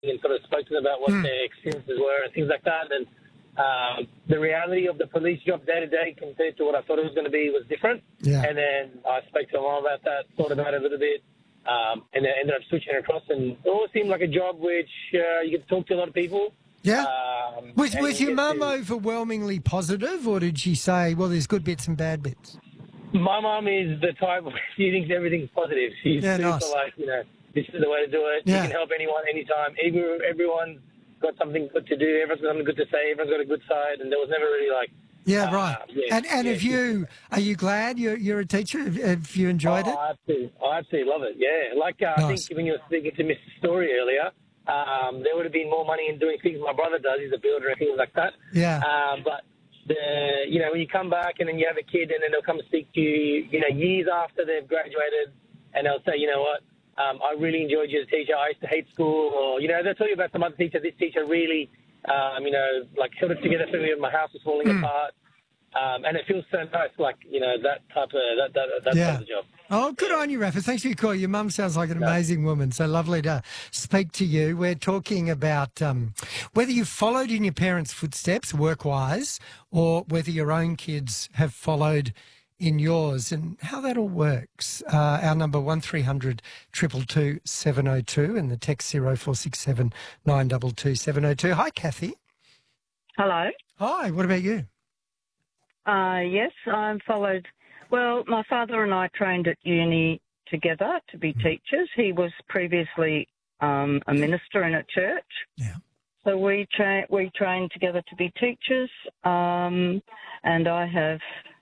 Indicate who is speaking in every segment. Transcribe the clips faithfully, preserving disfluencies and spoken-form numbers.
Speaker 1: and sort of spoke to them about what
Speaker 2: Mm.
Speaker 1: their experiences were and things like that. And um, the reality of the police job day to day compared to what I thought it was going to be was different.
Speaker 2: Yeah.
Speaker 1: And then I spoke to my mom about that, thought about it a little bit, um, and then ended up switching across. And it always seemed like a job which uh, you could talk to a lot of people.
Speaker 2: Yeah.
Speaker 1: Um,
Speaker 2: Was
Speaker 1: and
Speaker 2: was
Speaker 1: you
Speaker 2: your
Speaker 1: get
Speaker 2: mum
Speaker 1: to-
Speaker 2: overwhelmingly positive, or did she say, well, there's good bits and bad bits?
Speaker 1: My mum is the type where she thinks everything's positive. She's
Speaker 2: Yeah,
Speaker 1: super
Speaker 2: nice.
Speaker 1: like, you know, this is the way to do it.
Speaker 2: Yeah.
Speaker 1: You can help anyone, anytime. Every, everyone's got something good to do. Everyone's got something good to say. Everyone's got a good side. And there was never really like...
Speaker 2: Yeah,
Speaker 1: uh,
Speaker 2: right.
Speaker 1: yeah,
Speaker 2: and and
Speaker 1: yeah,
Speaker 2: have you, are you glad you're, you're a teacher? Have, have you enjoyed
Speaker 1: oh,
Speaker 2: it?
Speaker 1: I absolutely, I absolutely love it, yeah. Like, uh, I
Speaker 2: Nice.
Speaker 1: think when you were speaking to Mister Story earlier, um, there would have been more money in doing things my brother does. He's a builder and things like that.
Speaker 2: Yeah.
Speaker 1: Um, but, the, you know, when you come back and then you have a kid and then they'll come and speak to you, you know, years after they've graduated, and they'll say, you know what, um, I really enjoyed you as a teacher. I used to hate school. Or, you know, they'll tell you about some other teacher. This teacher really, um, you know, like held it together for me when my house was falling
Speaker 2: Mm.
Speaker 1: apart. Um, and it feels so nice, like, you know, that type of, that, that, that
Speaker 2: Yeah.
Speaker 1: type of job.
Speaker 2: Oh, good on you, Rafa. Thanks for your call. Your mum sounds like an amazing woman. So lovely to speak to you. We're talking about um, whether you've followed in your parents' footsteps work-wise or whether your own kids have followed in yours and how that all works. Uh, our number one three hundred two two two seven oh two and the text zero four six seven nine two two seven oh two. Hi, Kathy.
Speaker 3: Hello.
Speaker 2: Hi, what about you?
Speaker 3: Uh, yes, I'm followed. Well, my father and I trained at uni together to be teachers. He was previously um, a minister in a church.
Speaker 2: Yeah.
Speaker 3: So we tra- we trained together to be teachers, um, and I have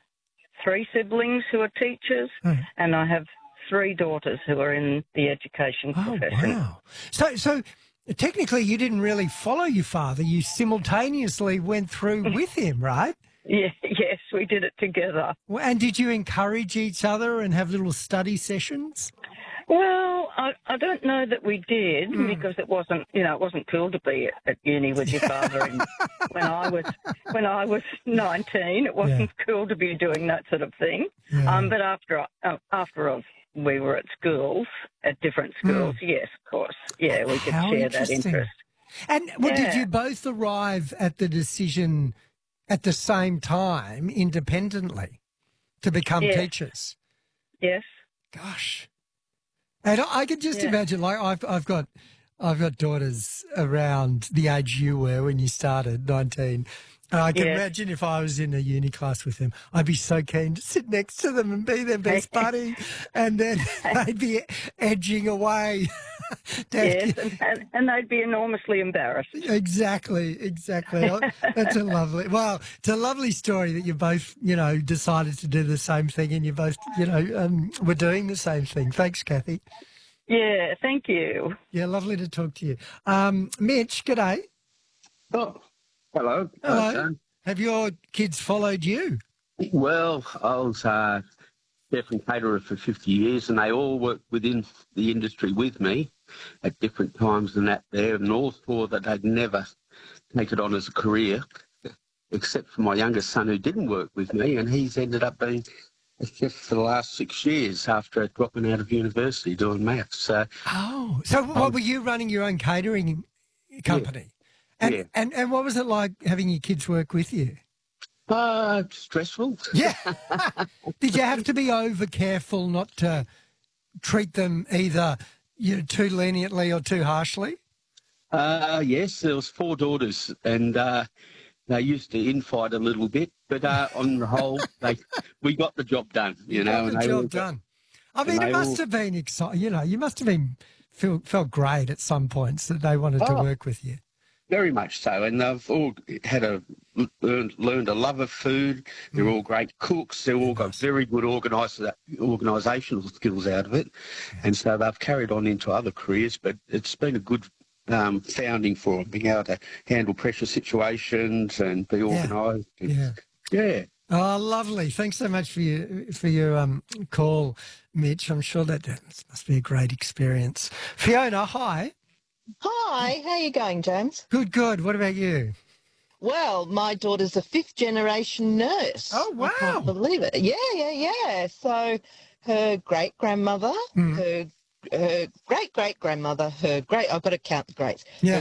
Speaker 3: three siblings who are teachers,
Speaker 2: Mm.
Speaker 3: and I have three daughters who are in the education
Speaker 2: Oh,
Speaker 3: profession.
Speaker 2: wow. So, so technically you didn't really follow your father. You simultaneously went through with him, right?
Speaker 3: Yeah, yes, we did it together.
Speaker 2: Well, and did you encourage each other and have little study sessions?
Speaker 3: Well, I, I don't know that we did
Speaker 2: Hmm.
Speaker 3: because it wasn't, you know, it wasn't cool to be at, at uni with your father. And when I was when I was nineteen, it wasn't cool to be doing that sort of thing.
Speaker 2: Yeah.
Speaker 3: Um, but after uh, after we were at schools, at different schools, yes, of course, yeah, we could
Speaker 2: How
Speaker 3: share that
Speaker 2: interesting.
Speaker 3: interest.
Speaker 2: And well, did
Speaker 3: Yeah.
Speaker 2: you both arrive at the decision at the same time independently to become
Speaker 3: Yes.
Speaker 2: teachers?
Speaker 3: Yes.
Speaker 2: Gosh. And I I can just
Speaker 3: Yeah.
Speaker 2: imagine, like, I've, I've got I've got daughters around the age you were when you started, nineteen. And I can
Speaker 3: Yeah.
Speaker 2: imagine if I was in a uni class with them, I'd be so keen to sit next to them and be their best buddy. And then they'd be edging away.
Speaker 3: Yes, and, and, and they'd be enormously embarrassed.
Speaker 2: Exactly, exactly. Oh, that's a lovely, well, it's a lovely story that you both, you know, decided to do the same thing and you both, you know, um, were doing the same thing. Thanks, Kathy.
Speaker 3: Yeah, thank you.
Speaker 2: Yeah, lovely to talk to you. Um, Mitch, g'day.
Speaker 4: Oh, hello.
Speaker 2: Hello.
Speaker 4: John.
Speaker 2: Have your kids followed you?
Speaker 4: Well, I was uh, chef and caterer for fifty years, and they all worked within the industry with me at different times and that there, and all swore that they'd never take it on as a career, except for my youngest son who didn't work with me, and he's ended up being a chef for the last six years after dropping out of university doing maths. So,
Speaker 2: Oh, so what were you running your own catering company? And,
Speaker 4: Yeah.
Speaker 2: and and what was it like having your kids work with you?
Speaker 4: uh, stressful.
Speaker 2: Yeah. Did you have to be over careful not to treat them either you know, too leniently or too harshly?
Speaker 4: Uh, yes, there was four daughters, and uh, they used to infight a little bit, but uh, on the whole, they we got the job done. You, know,
Speaker 2: Got
Speaker 4: and
Speaker 2: the
Speaker 4: they all
Speaker 2: job
Speaker 4: got-
Speaker 2: done. I
Speaker 4: and
Speaker 2: mean, it
Speaker 4: they
Speaker 2: must
Speaker 4: all-
Speaker 2: have been exciting. You know, you must have been feel, felt great at some points that they wanted to
Speaker 4: Oh.
Speaker 2: work with you.
Speaker 4: Very much so, and they've all had a learned, learned a love of food. They're all great cooks. They've all got very good organise, organisational skills out of it, and so they've carried on into other careers. But it's been a good um, founding for them, being able to handle pressure situations and be organised.
Speaker 2: Yeah.
Speaker 4: Yeah.
Speaker 2: Oh, lovely. Thanks so much for your for your um, call, Mitch. I'm sure that must be a great experience. Fiona, hi.
Speaker 5: Hi, how you going, James?
Speaker 2: Good, good. What about you?
Speaker 5: Well, my daughter's a fifth generation nurse.
Speaker 2: Oh,
Speaker 5: I can't
Speaker 2: wow.
Speaker 5: believe it. Yeah, yeah, yeah. So her great grandmother,
Speaker 2: Mm.
Speaker 5: her her great great grandmother, her great I've got to count the greats.
Speaker 2: Yeah.